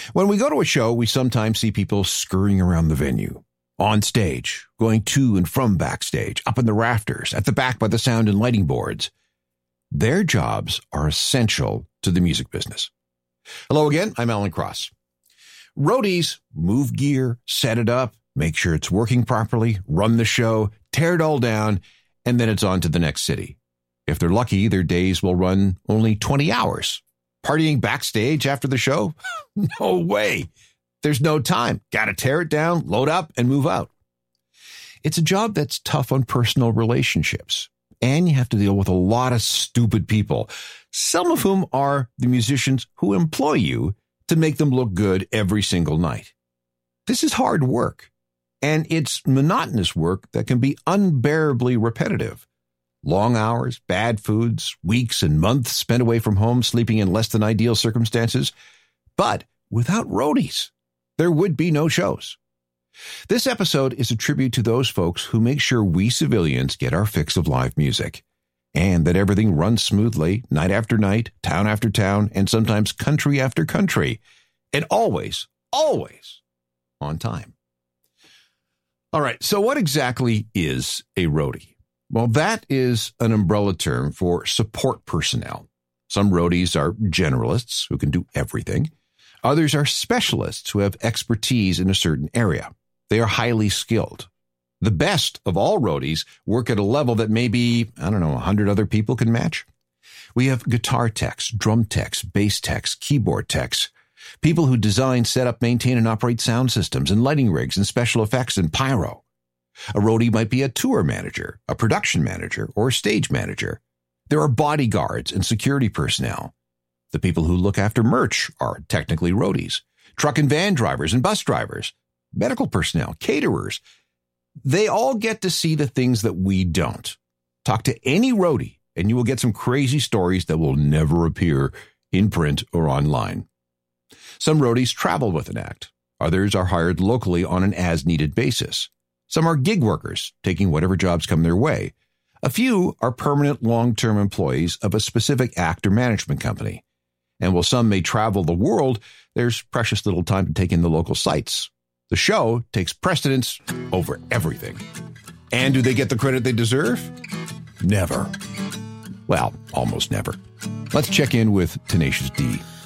When we go to a show, we sometimes see people scurrying around the venue, on stage, going to and from backstage, up in the rafters, at the back by the sound and lighting boards. Their jobs are essential to the music business. Hello again, I'm Alan Cross. Roadies move gear, set it up, make sure it's working properly, run the show, tear it all down, and then it's on to the next city. If they're lucky, their days will run only 20 hours. Partying backstage after the show? No way. There's no time. Got to tear it down, load up, and move out. It's a job that's tough on personal relationships, and you have to deal with a lot of stupid people, some of whom are the musicians who employ you to make them look good every single night. This is hard work, and it's monotonous work that can be unbearably repetitive. Long hours, bad foods, weeks and months spent away from home, sleeping in less than ideal circumstances. But without roadies, there would be no shows. This episode is a tribute to those folks who make sure we civilians get our fix of live music, and that everything runs smoothly, night after night, town after town, and sometimes country after country, and always on time. All right, so what exactly is a roadie? Well, that is an umbrella term for support personnel. Some roadies are generalists who can do everything. Others are specialists who have expertise in a certain area. They are highly skilled. The best of all roadies work at a level that maybe, 100 other people can match. We have guitar techs, drum techs, bass techs, keyboard techs, people who design, set up, maintain, and operate sound systems and lighting rigs and special effects and pyro. A roadie might be a tour manager, a production manager, or a stage manager. There are bodyguards and security personnel. The people who look after merch are technically roadies. Truck and van drivers and bus drivers, medical personnel, caterers. They all get to see the things that we don't. Talk to any roadie, and you will get some crazy stories that will never appear in print or online. Some roadies travel with an act. Others are hired locally on an as-needed basis. Some are gig workers, taking whatever jobs come their way. A few are permanent long-term employees of a specific act or management company. And while some may travel the world, there's precious little time to take in the local sights. The show takes precedence over everything. And do they get the credit they deserve? Never. Well, almost never. Let's check in with Tenacious D.